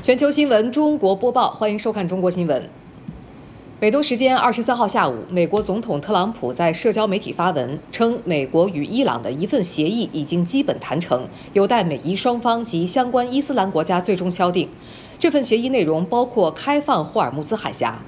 全球新闻中国播报，欢迎收看中国新闻。北东时间23号下午，美国总统特朗普在社交媒体发文称，美国与伊朗的一份协议已经基本谈成，有待美伊双方及相关伊斯兰国家最终敲定。这份协议内容包括开放霍尔木兹海峡。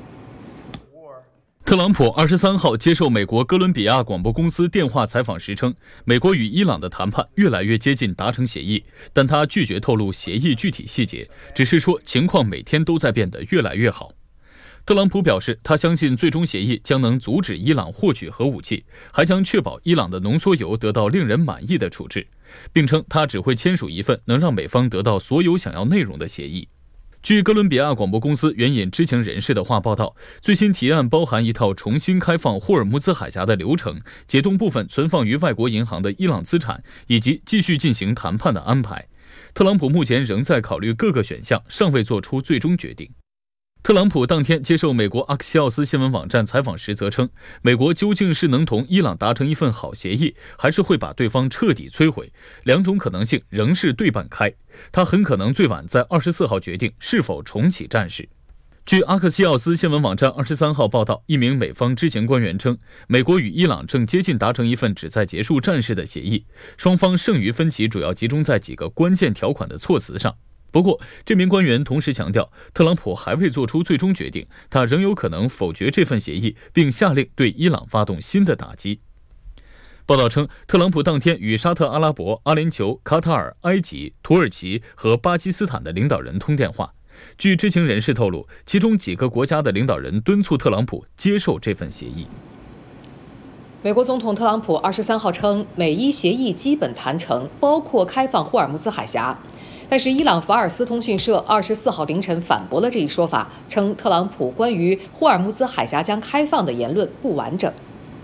特朗普23号接受美国哥伦比亚广播公司电话采访时称，美国与伊朗的谈判越来越接近达成协议，但他拒绝透露协议具体细节，只是说情况每天都在变得越来越好。特朗普表示，他相信最终协议将能阻止伊朗获取核武器，还将确保伊朗的浓缩铀得到令人满意的处置，并称他只会签署一份能让美方得到所有想要内容的协议。据哥伦比亚广播公司援引知情人士的话报道，最新提案包含一套重新开放霍尔木兹海峡的流程，解冻部分存放于外国银行的伊朗资产，以及继续进行谈判的安排。特朗普目前仍在考虑各个选项，尚未做出最终决定。特朗普当天接受美国阿克西奥斯新闻网站采访时则称，美国究竟是能同伊朗达成一份好协议，还是会把对方彻底摧毁，两种可能性仍是对半开。他很可能最晚在24号决定是否重启战事。据阿克西奥斯新闻网站23号报道，一名美方知情官员称，美国与伊朗正接近达成一份旨在结束战事的协议，双方剩余分歧主要集中在几个关键条款的措辞上。不过，这名官员同时强调，特朗普还未做出最终决定，他仍有可能否决这份协议，并下令对伊朗发动新的打击。报道称，特朗普当天与沙特阿拉伯、阿联酋、卡塔尔、埃及、土耳其和巴基斯坦的领导人通电话。据知情人士透露，其中几个国家的领导人敦促特朗普接受这份协议。 美国总统特朗普23号称，美伊协议基本谈成，包括开放霍尔木兹海峡。但是，伊朗法尔斯通讯社24号凌晨反驳了这一说法，称特朗普关于霍尔木兹海峡将开放的言论不完整。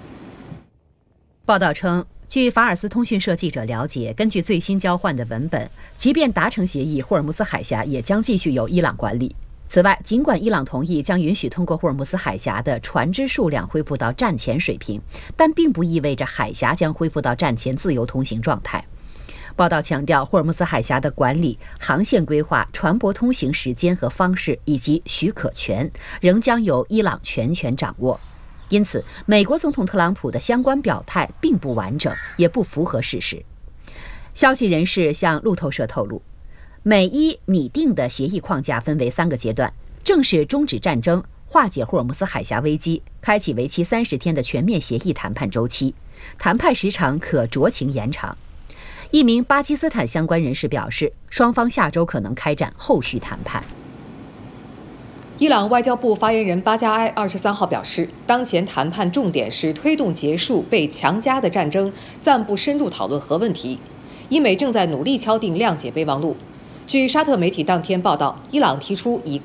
报道称，据法尔斯通讯社记者了解，根据最新交换的文本，即便达成协议，霍尔木兹海峡也将继续由伊朗管理。此外，尽管伊朗同意将允许通过霍尔木兹海峡的船只数量恢复到战前水平，但并不意味着海峡将恢复到战前自由通行状态。报道强调，霍尔木兹海峡的管理、航线规划、船舶通行时间和方式以及许可权仍将由伊朗全权掌握。因此，美国总统特朗普的相关表态并不完整，也不符合事实。消息人士向路透社透露，美伊拟定的协议框架分为3个阶段：正式终止战争、化解霍尔木兹海峡危机、开启为期30天的全面协议谈判周期，谈判时长可酌情延长。一名巴基斯坦相关人士表示，双方下周可能开展后续谈判。 伊朗外交部发言人巴加埃23号表示，当前谈判重点是推动结束被强加的战争，暂不深入讨论核问题。伊美正在努力敲定谅解备忘录。据沙特媒体当天报道，伊朗提出以